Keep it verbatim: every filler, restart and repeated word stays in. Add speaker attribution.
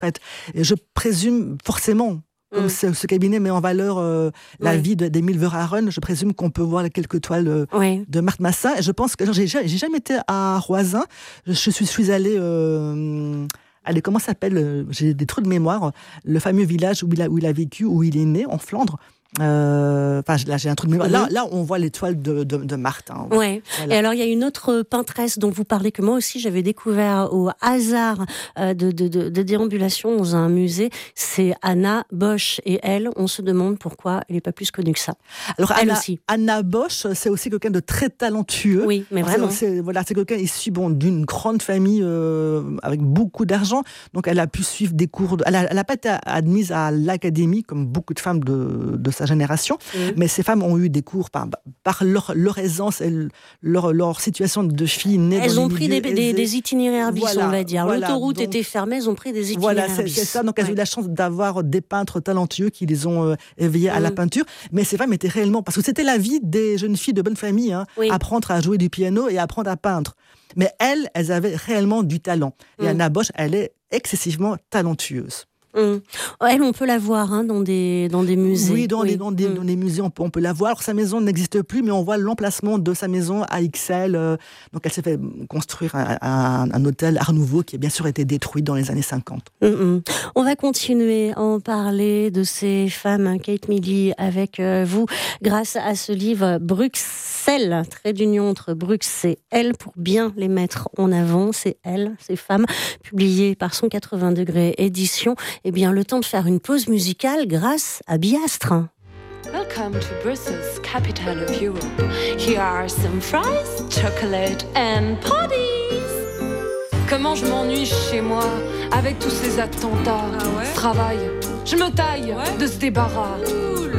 Speaker 1: interprète. Et je présume forcément, comme mm. ce, ce cabinet met en valeur euh, la oui. vie de, d'Émile Verhaeren, je présume qu'on peut voir quelques toiles euh, oui. de Marthe Massin. Et je pense que j'ai, j'ai jamais été à Roisin. Je suis, je suis allée... Euh, allez, comment ça s'appelle ? J'ai des trous de mémoire. Le fameux village où il a, où il a vécu, où il est né, en Flandre. Euh, enfin, là, j'ai un trou de mémoire. Mmh. Là, là, on voit l'étoile de, de, de Marthe. Hein.
Speaker 2: Ouais. Voilà. Et alors, il y a une autre peintresse dont vous parlez que moi aussi j'avais découvert au hasard euh, de, de, de, de déambulation dans un musée. C'est Anna Bosch. Et elle, on se demande pourquoi elle n'est pas plus connue que ça.
Speaker 1: Alors,
Speaker 2: elle
Speaker 1: Anna,
Speaker 2: aussi.
Speaker 1: Anna Bosch, c'est aussi quelqu'un de très talentueux.
Speaker 2: Oui, mais vraiment.
Speaker 1: C'est, c'est, voilà, c'est quelqu'un issu bon, d'une grande famille euh, avec beaucoup d'argent. Donc, elle a pu suivre des cours. De, elle n'a pas été admise à l'académie comme beaucoup de femmes de, de sa génération, mmh. mais ces femmes ont eu des cours par, par leur, leur aisance et leur, leur situation de filles nées
Speaker 2: elles
Speaker 1: dans
Speaker 2: ont
Speaker 1: les
Speaker 2: pris des, des, des itinéraires bis, voilà, on va dire.
Speaker 1: Voilà,
Speaker 2: l'autoroute
Speaker 1: donc,
Speaker 2: était fermée, elles ont pris des itinéraires
Speaker 1: voilà, c'est,
Speaker 2: bis.
Speaker 1: c'est ça. Donc elles ouais. ont eu la chance d'avoir des peintres talentueux qui les ont euh, éveillées mmh. à la peinture. Mais ces femmes étaient réellement, parce que c'était la vie des jeunes filles de bonne famille, hein, oui. apprendre à jouer du piano et apprendre à peindre. Mais elles, elles avaient réellement du talent. Et mmh. Anna Bosch, elle est excessivement talentueuse.
Speaker 2: Mmh. Elle, on peut la voir hein, dans, des, dans des musées.
Speaker 1: Oui, dans, oui. Les, dans, des, mmh. dans des musées, on peut, on peut la voir. Alors, sa maison n'existe plus, mais on voit l'emplacement de sa maison à Ixelles. Euh, donc, elle s'est fait construire un, un, un hôtel Art Nouveau qui a bien sûr été détruit dans les années cinquante.
Speaker 2: Mmh. On va continuer à en parler de ces femmes, hein, Kate Milley, avec euh, vous, grâce à ce livre Bruxelles, trait d'union entre Bruxelles et elle, pour bien les mettre en avant. C'est elles, ces femmes, publiées par cent quatre-vingts degrés édition. Eh bien, le temps de faire une pause musicale grâce à Biastre.
Speaker 3: Welcome to Brussels, capital of Europe. Here are some fries, chocolate and parties. Comment je m'ennuie chez moi avec tous ces attentats. Ah ouais? Ce travail, je me taille ouais? de ce débarras. Cool.